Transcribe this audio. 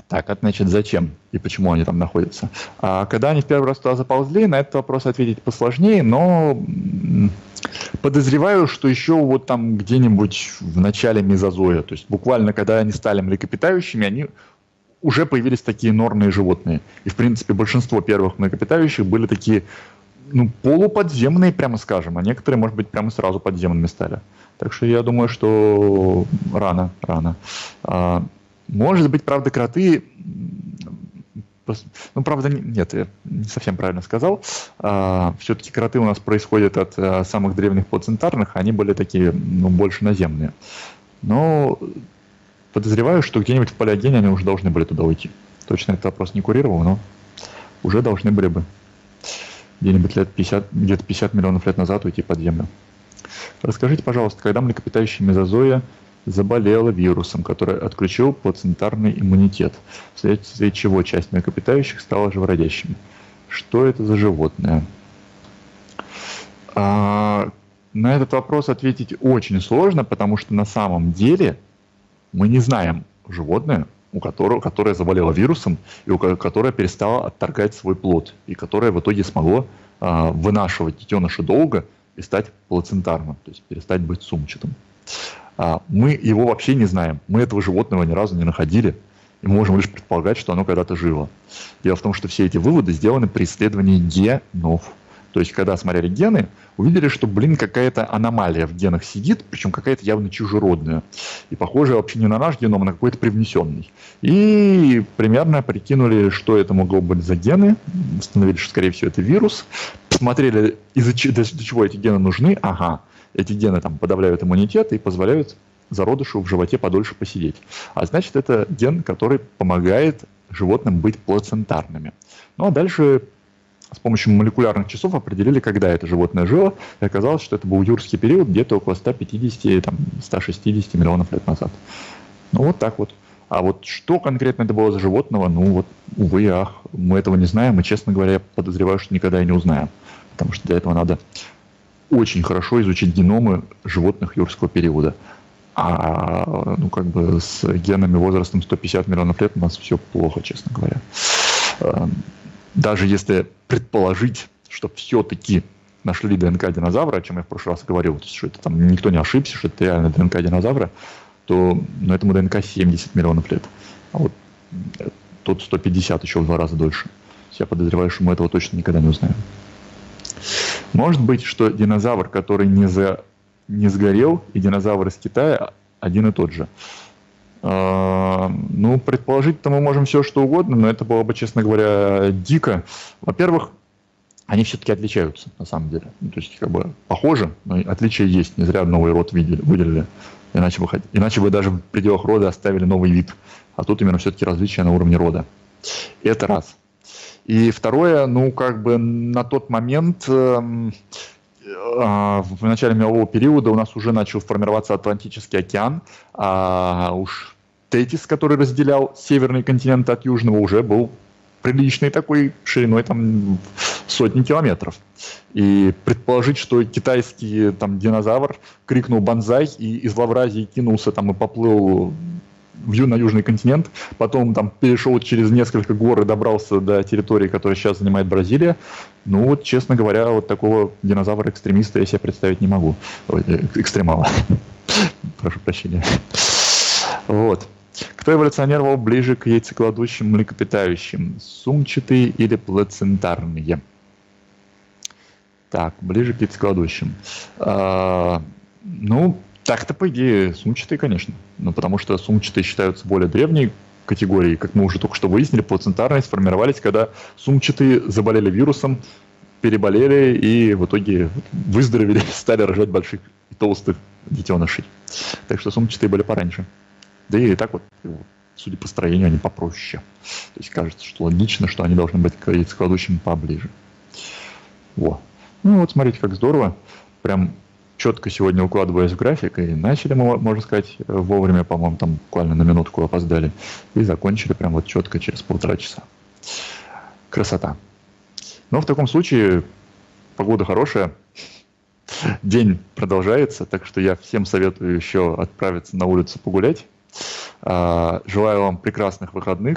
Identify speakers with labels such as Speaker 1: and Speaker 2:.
Speaker 1: Так, это значит зачем и почему они там находятся. А когда они в первый раз туда заползли, на этот вопрос ответить посложнее, но подозреваю, что еще вот там где-нибудь в начале мезозоя, то есть буквально когда они стали млекопитающими, они уже появились такие норные животные. И в принципе большинство первых млекопитающих были такие, ну, полуподземные, прямо скажем, а некоторые, может быть, прямо сразу подземными стали. Так что я думаю, что рано. Может быть, правда, кроты... Ну, правда, нет, я не совсем правильно сказал. Все-таки кроты у нас происходят от самых древних плацентарных, они были такие, ну, больше наземные. Но подозреваю, что где-нибудь в палеогене они уже должны были туда уйти. Точно этот вопрос не курировал, но уже должны были бы где-нибудь где-то 50 миллионов лет назад уйти под землю. Расскажите, пожалуйста, когда млекопитающее мезозоя заболела вирусом, который отключил плацентарный иммунитет, вследствие чего часть млекопитающих стала живородящими. Что это за животное? На этот вопрос ответить очень сложно, потому что на самом деле мы не знаем животное, которое заболело вирусом, и которое перестало отторгать свой плод, и которое в итоге смогло вынашивать детеныша долго и стать плацентарным, то есть перестать быть сумчатым. Мы его вообще не знаем. Мы этого животного ни разу не находили. И мы можем лишь предполагать, что оно когда-то жило. Дело в том, что все эти выводы сделаны при исследовании генов. То есть, когда смотрели гены, увидели, что, какая-то аномалия в генах сидит, причем какая-то явно чужеродная. И похожая вообще не на наш геном, а на какой-то привнесенный. И примерно прикинули, что это могло быть за гены. Установили, что, скорее всего, это вирус. Посмотрели, для чего эти гены нужны. Ага. Эти гены там подавляют иммунитет и позволяют зародышу в животе подольше посидеть. А значит, это ген, который помогает животным быть плацентарными. Ну а дальше с помощью молекулярных часов определили, когда это животное жило, и оказалось, что это был юрский период, где-то около 150-160 миллионов лет назад. Ну вот так вот. А вот что конкретно это было за животного, ну вот, увы и ах, мы этого не знаем, и, честно говоря, я подозреваю, что никогда и не узнаем. Потому что для этого надо очень хорошо изучить геномы животных юрского периода. А с генами возрастом 150 миллионов лет у нас все плохо, честно говоря. Даже если предположить, что все-таки нашли ДНК динозавра, о чем я в прошлый раз говорил, что это там никто не ошибся, что это реально ДНК динозавра, то этому ДНК 70 миллионов лет. А вот тут 150 еще в 2 раза дольше. Я подозреваю, что мы этого точно никогда не узнаем. Может быть, что динозавр, который не сгорел, и динозавр из Китая один и тот же. Предположить-то мы можем все, что угодно, но это было бы, честно говоря, дико. Во-первых, они все-таки отличаются, на самом деле. То есть, похожи, но отличия есть. Не зря новый род выделили. Иначе бы даже в пределах рода оставили новый вид. А тут именно все-таки различия на уровне рода. Это раз. И второе, на тот момент, в начале мирового периода у нас уже начал формироваться Атлантический океан, а уж Тетис, который разделял северный континент от южного, уже был приличной такой шириной там сотни километров. И предположить, что китайский динозавр крикнул «бонзай» и из Лавразии кинулся и поплыл на южный континент, потом перешел через несколько гор и добрался до территории, которая сейчас занимает Бразилия. Честно говоря, такого динозавра-экстремиста я себе представить не могу. Экстремала. Прошу прощения. Вот. Кто эволюционировал ближе к яйцекладущим млекопитающим? Сумчатые или плацентарные? Так, ближе к яйцекладущим. Так-то, по идее, сумчатые, конечно. Потому что сумчатые считаются более древней категорией. Как мы уже только что выяснили, плацентарные сформировались, когда сумчатые заболели вирусом, переболели и в итоге выздоровели, стали рожать больших и толстых детенышей. Так что сумчатые были пораньше. Да и так судя по строению, они попроще. То есть кажется, что логично, что они должны быть к яйцекладущим поближе. Во. Смотрите, как здорово. Прям четко сегодня укладываясь в график, и начали мы, можно сказать, вовремя, по-моему, буквально на минутку опоздали, и закончили прям четко через 1,5 часа. Красота. Но в таком случае погода хорошая, день продолжается, так что я всем советую еще отправиться на улицу погулять. Желаю вам прекрасных выходных.